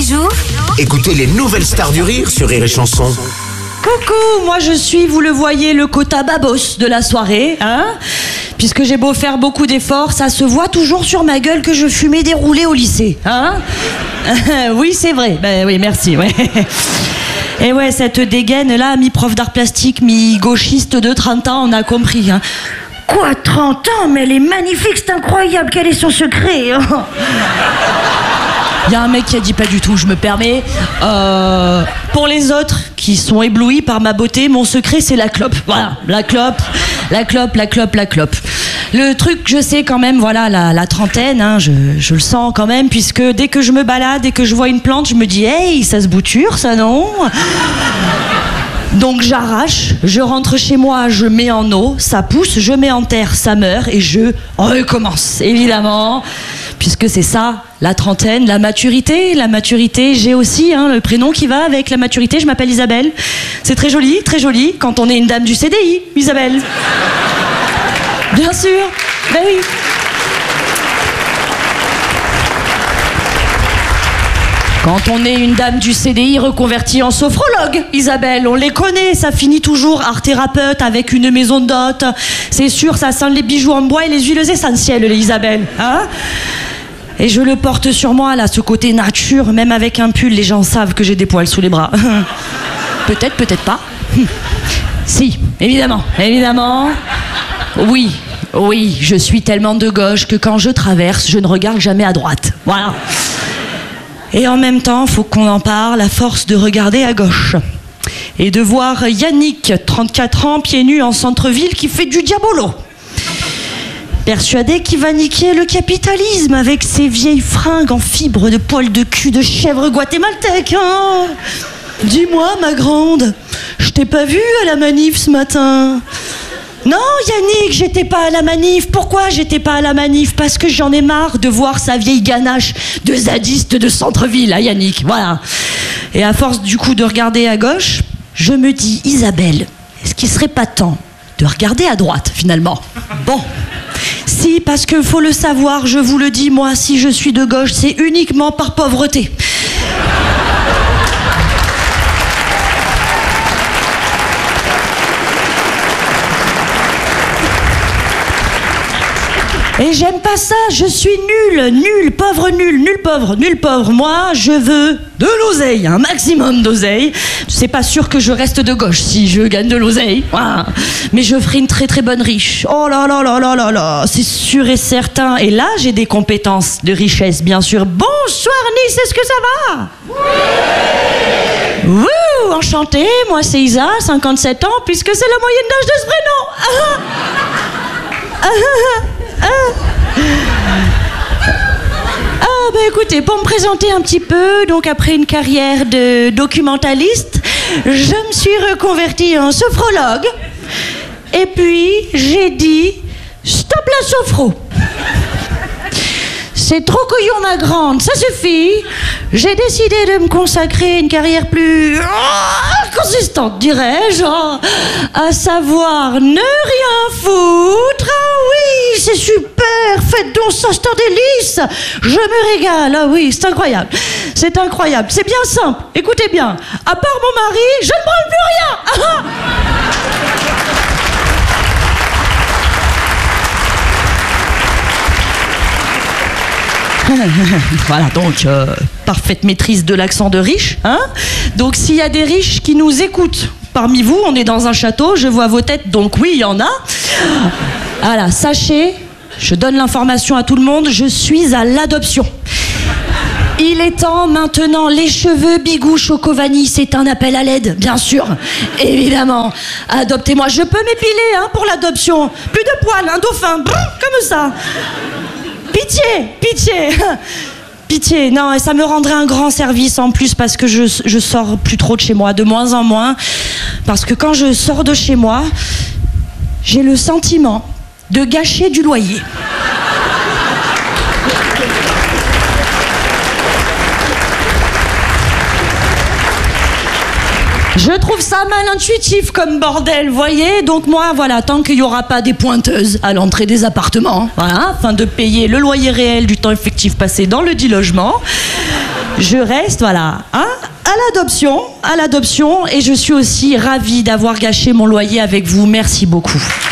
les jours, Écoutez les nouvelles stars du rire sur Rire et Chanson. Coucou, moi je suis, vous le voyez, le quota babos de la soirée, hein. Puisque j'ai beau faire beaucoup d'efforts, ça se voit toujours sur ma gueule que je fumais des roulés au lycée, hein. Oui, c'est vrai, ben oui, merci, ouais. Et ouais, cette dégaine-là, mi-prof d'art plastique, mi-gauchiste de 30 ans, on a compris, hein. Quoi, 30 ans? Mais elle est magnifique, c'est incroyable, quel est son secret? Il y a un mec qui a dit pas du tout, je me permets. Pour les autres qui sont éblouis par ma beauté, mon secret c'est la clope. Voilà, la clope. Le truc, je sais quand même, voilà, la trentaine, hein, je le sens quand même, puisque dès que je me balade et que je vois une plante, je me dis, hey, ça se bouture, ça non? Donc j'arrache, je rentre chez moi, je mets en eau, ça pousse, je mets en terre, ça meurt, et je recommence, évidemment, puisque c'est ça, la trentaine, la maturité. La maturité, j'ai aussi le prénom qui va avec la maturité, je m'appelle Isabelle. C'est très joli, quand on est une dame du CDI, Isabelle. Bien sûr, ben oui. Quand on est une dame du CDI reconvertie en sophrologue, Isabelle, on les connaît, ça finit toujours art thérapeute avec une maison d'hôtes. C'est sûr, ça sent les bijoux en bois et les huiles essentielles, les Isabelle, hein? Et je le porte sur moi, là, ce côté nature, même avec un pull, les gens savent que j'ai des poils sous les bras. Peut-être, peut-être pas. Si, évidemment. Oui, je suis tellement de gauche que quand je traverse, je ne regarde jamais à droite. Voilà. Et en même temps, faut qu'on en parle, à force de regarder à gauche. Et de voir Yannick, 34 ans, pieds nus en centre-ville, qui fait du diabolo. Persuadé qu'il va niquer le capitalisme avec ses vieilles fringues en fibre de poils de cul de chèvre guatémaltèque, hein. Dis-moi, ma grande, je t'ai pas vue à la manif ce matin. Non, Yannick, j'étais pas à la manif. Pourquoi j'étais pas à la manif? Parce que j'en ai marre de voir sa vieille ganache de zadiste de centre-ville, hein, Yannick, voilà. Et à force du coup de regarder à gauche, je me dis, Isabelle, est-ce qu'il serait pas temps de regarder à droite, finalement? Bon, si, parce que faut le savoir, je vous le dis, moi, si je suis de gauche, c'est uniquement par pauvreté. Et j'aime pas ça, je suis nul pauvre. Moi, je veux de l'oseille, un maximum d'oseille. C'est pas sûr que je reste de gauche si je gagne de l'oseille. Voilà. Mais je ferai une très très bonne riche. Oh là là, c'est sûr et certain. Et là, j'ai des compétences de richesse, bien sûr. Bonsoir Nice, est-ce que ça va? Oui. Wouh, enchantée, moi c'est Isa, 57 ans, puisque c'est la moyenne d'âge de ce prénom. Ben écoutez, pour me présenter un petit peu, donc après une carrière de documentaliste, je me suis reconvertie en sophrologue. Et puis, j'ai dit, stop la sophro. C'est trop couillon, ma grande, ça suffit. J'ai décidé de me consacrer à une carrière plus consistante, dirais-je, à savoir ne rien foutre. Ah oui, c'est super, faites donc ça, c'est un délice. Je me régale, ah oui, c'est incroyable. C'est incroyable, c'est bien simple, écoutez bien. À part mon mari, je ne branle plus rien. Voilà, donc parfaite maîtrise de l'accent de riche, hein. Donc s'il y a des riches qui nous écoutent parmi vous, on est dans un château, je vois vos têtes, donc oui, il y en a. Voilà, sachez, je donne l'information à tout le monde, je suis à l'adoption. Il est temps maintenant, les cheveux Bigou Choco Vanille, c'est un appel à l'aide, bien sûr, évidemment. Adoptez-moi, je peux m'épiler pour l'adoption. Plus de poils, un dauphin, comme ça. Pitié, non, et ça me rendrait un grand service en plus parce que je sors plus trop de chez moi, de moins en moins. Parce que quand je sors de chez moi, j'ai le sentiment de gâcher du loyer. Je trouve ça mal intuitif comme bordel, voyez. Donc moi, voilà, tant qu'il n'y aura pas des pointeuses à l'entrée des appartements, voilà, afin de payer le loyer réel du temps effectif passé dans le dit logement, Je reste, voilà, hein, à l'adoption, et je suis aussi ravie d'avoir gâché mon loyer avec vous. Merci beaucoup.